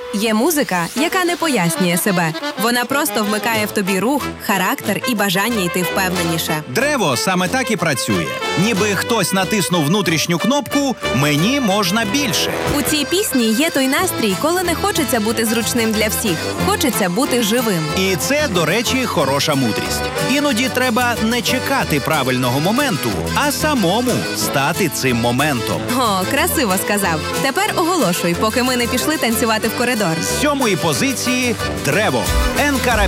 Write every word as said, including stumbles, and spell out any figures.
Є музика, яка не пояснює себе. Вона просто вмикає в тобі рух, характер і бажання йти впевненіше. Древо саме так і працює. Ніби хтось натиснув внутрішню кнопку «Мені можна більше». У цій пісні є той настрій, коли не хочеться бути зручним для всіх. Хочеться бути живим. І це, до речі, хороша мудрість. Іноді треба не чекати правильного моменту, а самому стати цим моментом. О, красиво сказав. Тепер оголошуй, поки ми не пішли танцювати в коридор. З сьомої позиції «Древо» Н. Карапетян.